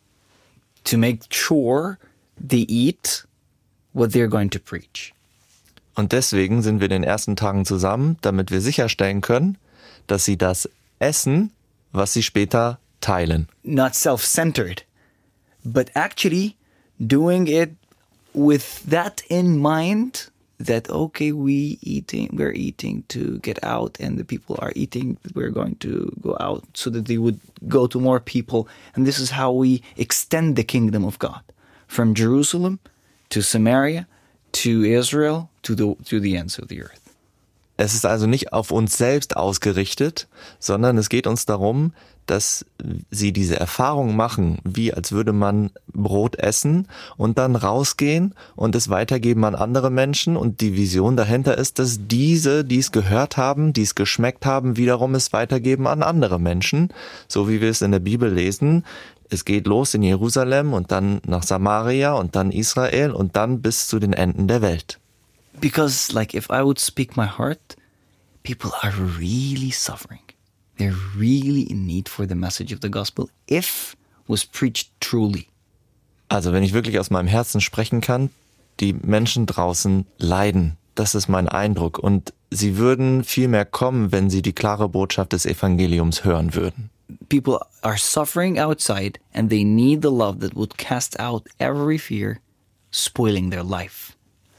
to make sure they eat what they're going to preach. Und deswegen sind wir in den ersten Tagen zusammen, damit wir sicherstellen können, dass sie das essen, was sie später teilen. Not self-centered, but actually doing it with that in mind, that okay, we eating, we're eating to get out, and the people are eating, we're going to go out, so that they would go to more people. And this is how we extend the kingdom of God. From Jerusalem to Samaria to Israel to the, to the ends of the earth. Es ist also nicht auf uns selbst ausgerichtet, sondern es geht uns darum, dass sie diese Erfahrung machen, wie als würde man Brot essen und dann rausgehen und es weitergeben an andere Menschen. Und die Vision dahinter ist, dass diese, die es gehört haben, die es geschmeckt haben, wiederum es weitergeben an andere Menschen, so wie wir es in der Bibel lesen. Es geht los in Jerusalem und dann nach Samaria und dann Israel und dann bis zu den Enden der Welt. Because like if I would speak my heart, people are really suffering. They're really in need for the message of the gospel if was preached truly. Also wenn ich wirklich aus meinem Herzen sprechen kann, die Menschen draußen leiden. Das ist mein Eindruck. Und sie würden viel mehr kommen, wenn sie die klare Botschaft des Evangeliums hören würden. People are suffering outside and they need the love that would cast out every fear, spoiling their life.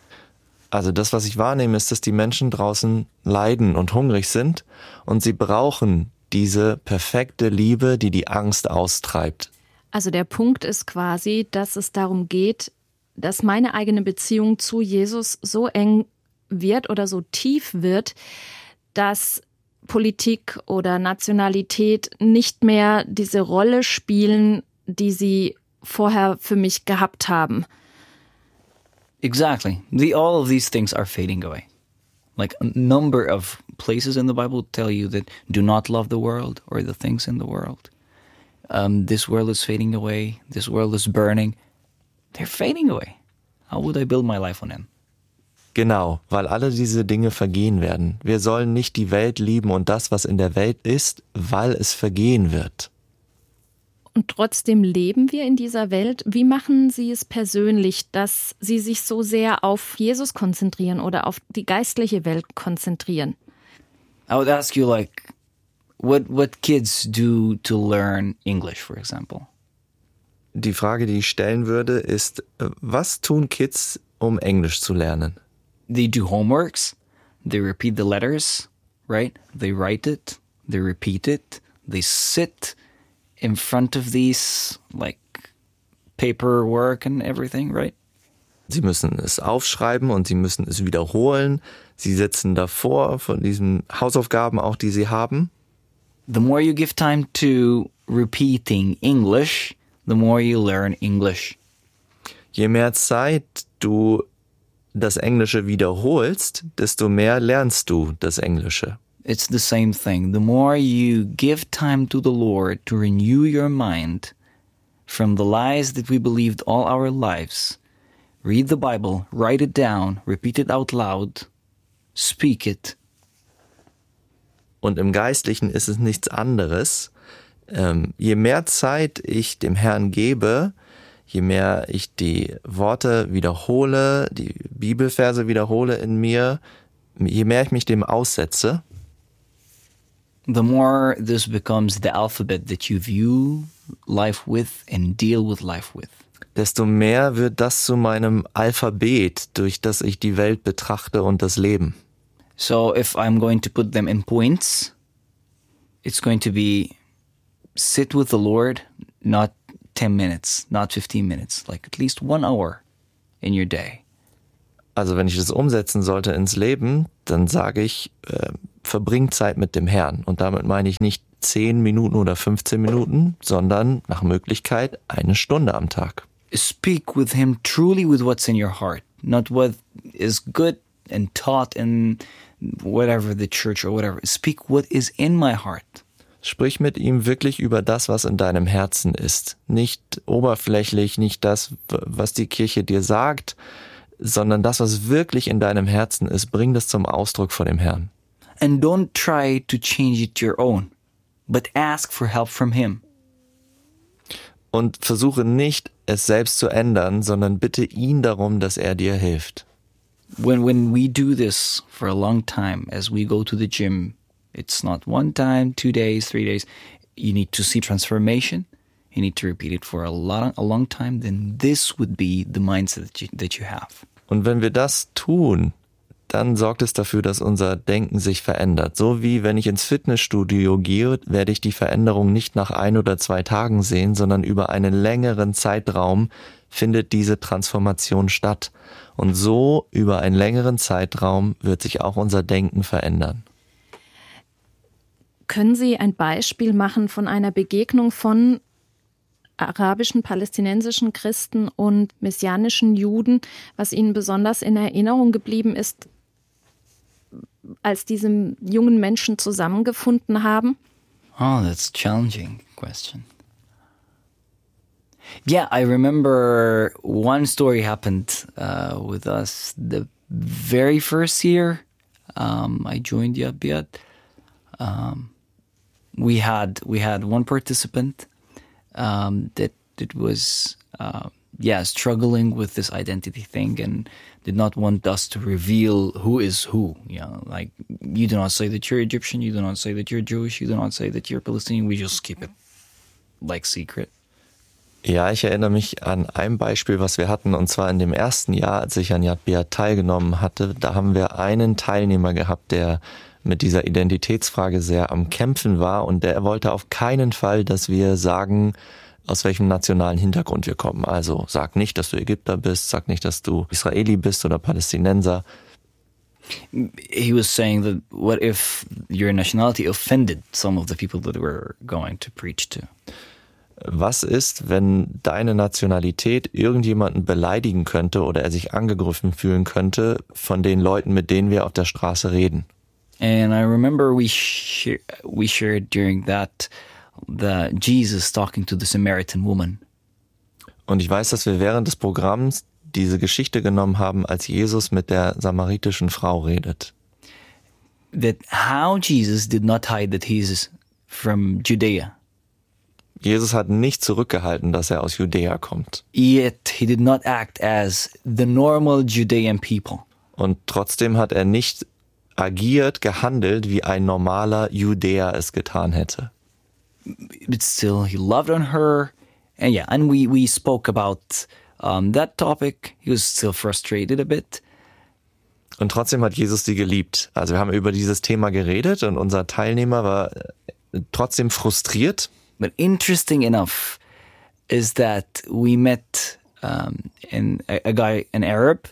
Also das, was ich wahrnehme, ist, dass die Menschen draußen leiden und hungrig sind und sie brauchen diese perfekte Liebe, die die Angst austreibt. Also der Punkt ist quasi, dass es darum geht, dass meine eigene Beziehung zu Jesus so eng wird oder so tief wird, dass Politik oder Nationalität nicht mehr diese Rolle spielen, die sie vorher für mich gehabt haben. Exactly. The, all of these things are fading away. Like a number of places in the Bible tell you that do not love the world or the things in the world. Um, this world is fading away. This world is burning. They're fading away. How would I build my life on them? Genau, weil alle diese Dinge vergehen werden. Wir sollen nicht die Welt lieben und das, was in der Welt ist, weil es vergehen wird. Und trotzdem leben wir in dieser Welt. Wie machen Sie es persönlich, dass Sie sich so sehr auf Jesus konzentrieren oder auf die geistliche Welt konzentrieren? I would ask you, like, what what kids do to learn English, for example. Die Frage, die ich stellen würde, ist, was tun Kids, um Englisch zu lernen? They do homeworks, they repeat the letters, right? They write it, they repeat it, they sit in front of these, like, paperwork and everything, right? Sie müssen es aufschreiben und sie müssen es wiederholen. Sie sitzen davor von diesen Hausaufgaben auch, die sie haben. The more you give time to repeating English, the more you learn English. Je mehr Zeit du das Englische wiederholst, desto mehr lernst du das Englische. It's the same thing. The more you give time to the Lord to renew your mind from the lies that we believed all our lives, read the Bible, write it down, repeat it out loud, speak it. Und im Geistlichen ist es nichts anderes. Ähm, je mehr Zeit ich dem Herrn gebe, je mehr ich die Worte wiederhole, die Bibelverse wiederhole in mir, je mehr ich mich dem aussetze, the more this becomes the alphabet that you view life with and deal with life with. desto mehr wird das zu meinem Alphabet, durch das ich die Welt betrachte und das Leben. So if I'm going to put them in points, it's going to be sit with the Lord, not ten minutes, not fifteen minutes, like at least one hour in your day. Also wenn ich das umsetzen sollte ins Leben, dann sage ich, äh, verbring Zeit mit dem Herrn. Und damit meine ich nicht zehn Minuten oder fünfzehn Minuten, sondern nach Möglichkeit eine Stunde am Tag. speak with him truly with what's in your heart, not what is good and taught in whatever the church or whatever. Speak what is in my heart. Sprich mit ihm wirklich über das, was in deinem Herzen ist. Nicht oberflächlich, nicht das, was die Kirche dir sagt, sondern das, was wirklich in deinem Herzen ist. Bring das zum Ausdruck vor dem Herrn. And don't try to change it your own, but ask for help from him. Und versuche nicht, es selbst zu ändern, sondern bitte ihn darum, dass er dir hilft. When when we do this for a long time, as we go to the gym, it's not one time, two days, three days. You need to see transformation. You need to repeat it for a long, a long time. Then this would be the mindset that you, that you have. Und wenn wir das tun, dann sorgt es dafür, dass unser Denken sich verändert. So wie wenn ich ins Fitnessstudio gehe, werde ich die Veränderung nicht nach ein oder zwei Tagen sehen, sondern über einen längeren Zeitraum findet diese Transformation statt. Und so über einen längeren Zeitraum wird sich auch unser Denken verändern. Können Sie ein Beispiel machen von einer Begegnung von arabischen, palästinensischen Christen und messianischen Juden, was Ihnen besonders in Erinnerung geblieben ist, als diese jungen Menschen zusammengefunden haben? Oh, that's a challenging question. Yeah, I remember one story happened uh, with us the very first year um, I joined Yad B'Yad. Um, we had we had one participant um, that that was uh, yeah struggling with this identity thing and did not want us to reveal who is who. You know, like you do not say that you're Egyptian, you do not say that you're Jewish, you do not say that you're Palestinian. We just keep it like secret. Ja, ich erinnere mich an ein Beispiel, was wir hatten, und zwar in dem ersten Jahr, als ich an Yad B'Yad teilgenommen hatte. Da haben wir einen Teilnehmer gehabt, der mit dieser Identitätsfrage sehr am Kämpfen war, und der wollte auf keinen Fall, dass wir sagen, aus welchem nationalen Hintergrund wir kommen. Also sag nicht, dass du Ägypter bist, sag nicht, dass du Israeli bist oder Palästinenser. He was saying that what if your nationality offended some of the people that we're going to preach to? Was ist, wenn deine Nationalität irgendjemanden beleidigen könnte oder er sich angegriffen fühlen könnte von den Leuten, mit denen wir auf der Straße reden? And I remember we sh- we shared during that the Jesus talking to the Samaritan woman. Und ich weiß, dass wir während des Programms diese Geschichte genommen haben, als Jesus mit der samaritischen Frau redet. That how Jesus did not hide that he is from Judea. Jesus hat nicht zurückgehalten, dass er aus Judäa kommt. Yet he did not act as the normal Judean people. Und trotzdem hat er nicht agiert, gehandelt, wie ein normaler Judäer es getan hätte. But still, he loved on her, and yeah, and we we spoke about um, that topic. He was still frustrated a bit. Und trotzdem hat Jesus sie geliebt. Also wir haben über dieses Thema geredet und unser Teilnehmer war trotzdem frustriert. But interesting enough is that we met um, in a, a guy, an Arab.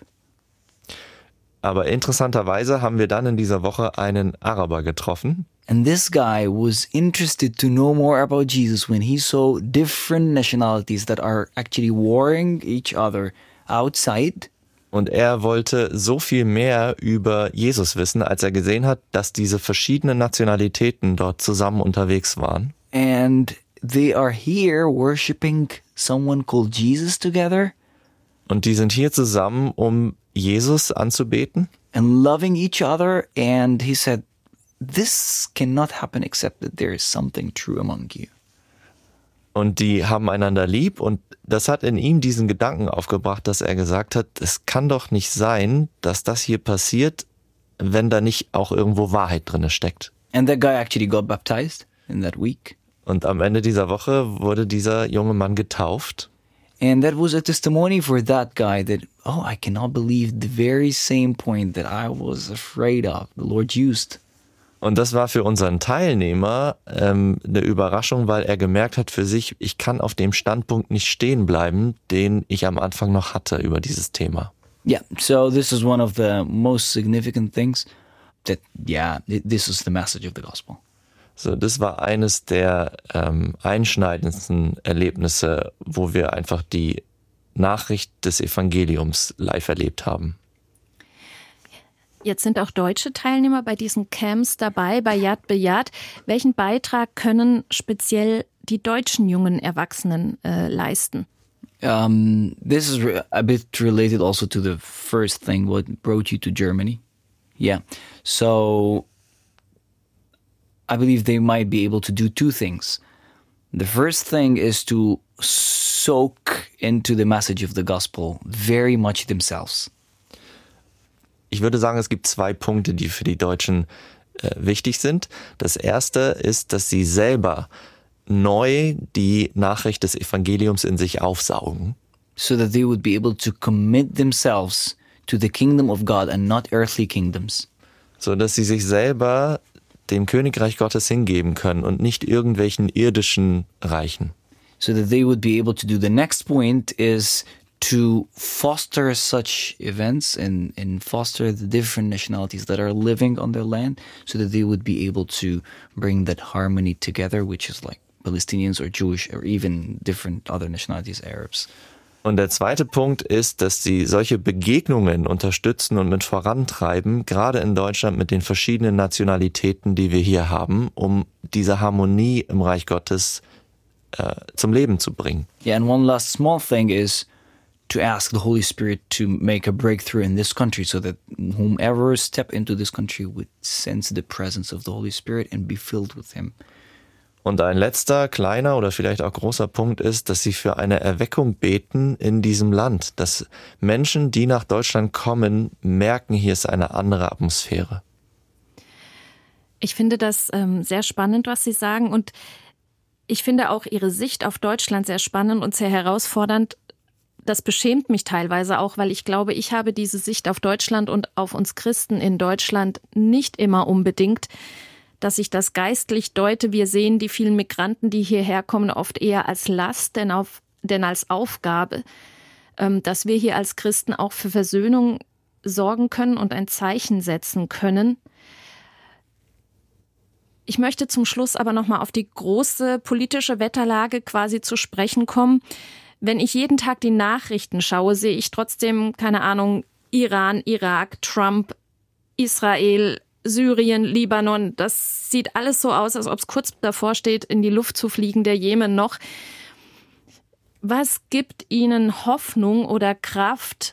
Aber interessanterweise haben wir dann in dieser Woche einen Araber getroffen. And this guy was interested to know more about Jesus when he saw different nationalities that are actually warring each other outside. Und er wollte so viel mehr über Jesus wissen, als er gesehen hat, dass diese verschiedenen Nationalitäten dort zusammen unterwegs waren. And they are here worshiping someone called Jesus together. Und die sind hier zusammen, um Jesus anzubeten. And loving each other. And he said, this cannot happen except that there is something true among you. Und die haben einander lieb, und das hat in ihm diesen Gedanken aufgebracht, dass er gesagt hat, es kann doch nicht sein, dass das hier passiert, wenn da nicht auch irgendwo Wahrheit drin steckt. And that guy actually got baptized in that week. Und am Ende dieser Woche wurde dieser junge Mann getauft. And that was a testimony for that guy that, oh, I cannot believe the very same point that I was afraid of, the Lord used. Und das war für unseren Teilnehmer ähm, eine Überraschung, weil er gemerkt hat für sich, ich kann auf dem Standpunkt nicht stehen bleiben, den ich am Anfang noch hatte über dieses Thema. Yeah, so this is one of the most significant things that, yeah, this is the message of the gospel. So, das war eines der ähm, einschneidendsten Erlebnisse, wo wir einfach die Nachricht des Evangeliums live erlebt haben. Jetzt sind auch deutsche Teilnehmer bei diesen Camps dabei, bei Yad B'Yad. Welchen Beitrag können speziell die deutschen jungen Erwachsenen äh, leisten? Um, this is re- a bit related also to the first thing, what brought you to Germany. Yeah. So I believe they might be able to do two things. The first thing is to soak into the message of the gospel very much themselves. Ich würde sagen, es gibt zwei Punkte, die für die Deutschen äh, wichtig sind. Das erste ist, dass sie selber neu die Nachricht des Evangeliums in sich aufsaugen. So that they would be able to commit themselves to the kingdom of God and not earthly kingdoms. So dass sie sich selber dem Königreich Gottes hingeben können und nicht irgendwelchen irdischen Reichen. So that they would be able to do the next point is to foster such events and, and foster the different nationalities that are living on their land so that they would be able to bring that harmony together, which is like Palestinians or Jewish or even different other nationalities, Arabs. Und der zweite Punkt ist, dass sie solche Begegnungen unterstützen und mit vorantreiben, gerade in Deutschland mit den verschiedenen Nationalitäten, die wir hier haben, um diese Harmonie im Reich Gottes äh, zum Leben zu bringen. Yeah, and one last small thing is to ask the Holy Spirit to make a breakthrough in this country so that whomever step into this country would sense the presence of the Holy Spirit and be filled with Him. Und ein letzter, kleiner oder vielleicht auch großer Punkt ist, dass sie für eine Erweckung beten in diesem Land. Dass Menschen, die nach Deutschland kommen, merken, hier ist eine andere Atmosphäre. Ich finde das ähm, sehr spannend, was Sie sagen. Und ich finde auch Ihre Sicht auf Deutschland sehr spannend und sehr herausfordernd. Das beschämt mich teilweise auch, weil ich glaube, ich habe diese Sicht auf Deutschland und auf uns Christen in Deutschland nicht immer unbedingt, dass ich das geistlich deute. Wir sehen die vielen Migranten, die hierher kommen, oft eher als Last denn, auf, denn als Aufgabe, ähm, dass wir hier als Christen auch für Versöhnung sorgen können und ein Zeichen setzen können. Ich möchte zum Schluss aber nochmal auf die große politische Wetterlage quasi zu sprechen kommen. Wenn ich jeden Tag die Nachrichten schaue, sehe ich trotzdem, keine Ahnung, Iran, Irak, Trump, Israel, Syrien, Libanon. Das sieht alles so aus, als ob es kurz davor steht, in die Luft zu fliegen, der Jemen noch. Was gibt Ihnen Hoffnung oder Kraft,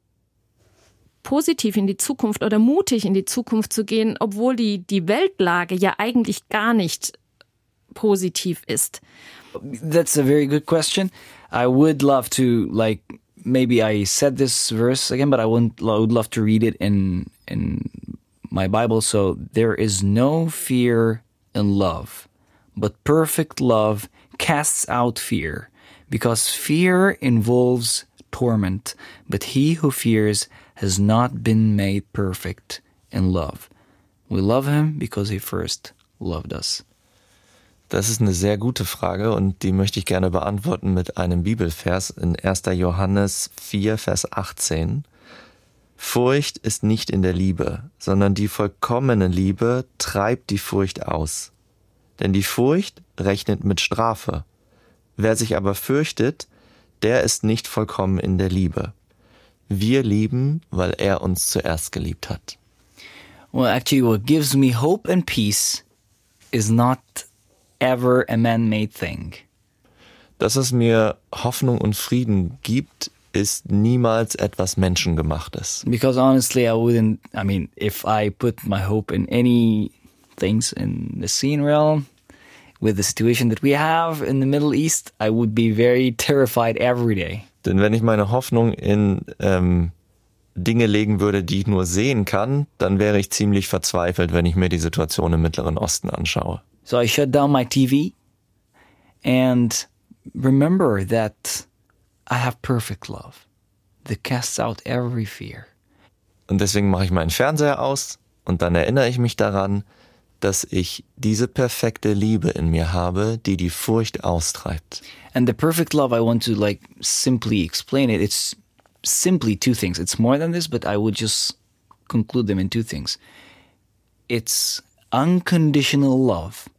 positiv in die Zukunft oder mutig in die Zukunft zu gehen, obwohl die, die Weltlage ja eigentlich gar nicht positiv ist? That's a very good question. I would love to, like, maybe I said this verse again, but I would, I would love to read it in in my Bible. So, there is no fear in love, but perfect love casts out fear, because fear involves torment, but he who fears has not been made perfect in love. We love him because he first loved us. Das ist eine sehr gute Frage und die möchte ich gerne beantworten mit einem Bibelvers in erster Johannes vier, Vers achtzehn. Furcht ist nicht in der Liebe, sondern die vollkommene Liebe treibt die Furcht aus. Denn die Furcht rechnet mit Strafe. Wer sich aber fürchtet, der ist nicht vollkommen in der Liebe. Wir lieben, weil er uns zuerst geliebt hat. Well, actually, what gives me hope and peace is not ever a man-made thing. Dass es mir Hoffnung und Frieden gibt, ist niemals etwas Menschengemachtes. Because honestly, I wouldn't, I mean, if I put my hope in any things in the scene realm, with the situation that we have in the Middle East, I would be very terrified every day. Denn wenn ich meine Hoffnung in ähm, Dinge legen würde, die ich nur sehen kann, dann wäre ich ziemlich verzweifelt, wenn ich mir die Situation im Mittleren Osten anschaue. So I shut down my T V and remember that I have perfect love that casts out every fear. Und deswegen mache ich meinen Fernseher aus und dann erinnere ich mich daran, dass ich diese perfekte Liebe in mir habe, die die Furcht austreibt. And the perfect love, I want to like simply explain it. It's simply two things. It's more than this, but I would just conclude them in two things. It's unconditional love